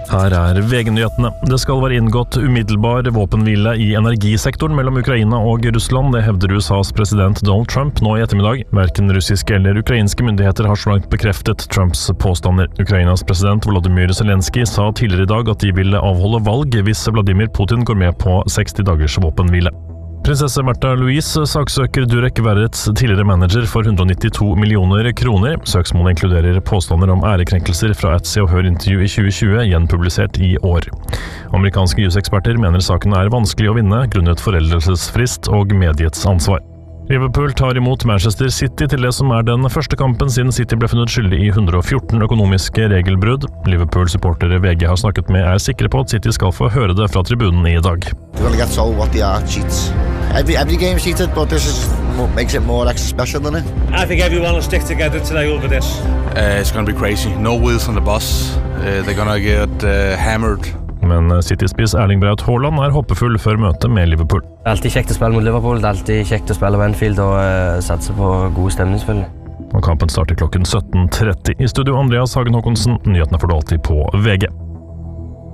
Her VG-nyhetene. Det skal være inngått umiddelbar våpenhvile i energisektoren mellom Ukraina og Russland, det hevder USAs president Donald Trump nå i ettermiddag. Hverken russiske eller ukrainske myndigheter har så langt bekreftet Trumps påstander. Ukrainas president Volodymyr Zelensky sa tidligere i dag at de ville avholde valg hvis Vladimir Putin går med på 60 dagers våpenhvile. Prinsesse Märtha Louise saksøker Durek Verrets tidligere manager for 192 millioner kroner. Søksmålet inkluderer påstander om ærekrenkelser fra et Se og Hør-intervju i 2020, gjenpublisert i år. Amerikanske juseksperter mener saken er vanskelig å vinne, grunnet foreldelsesfrist og mediets ansvar. Liverpool tar imot Manchester City til det som er den første kampen siden City ble funnet skyldig i 114 økonomiske regelbrudd. Liverpool-supportere VG har snakket med er sikre på at City skal få høre det fra tribunen i dag. We're going to get told what they are, cheats. Every game cheated, but this makes it more extra special, doesn't it? I think everyone will stick together today over this. It's going to be crazy. No wheels on the bus. They're going to get hammered. Men City-spiss Erling Braut Haaland er hoppefull før møtet med Liverpool. Det er alltid kjekt å spille mot Liverpool, det er alltid kjekt å spille på Anfield og satse på god stemning selvfølgelig. Og kampen starter klokken 17:30. I studio Andreas Hagen Håkonsen, nyhetene får du alltid på VG.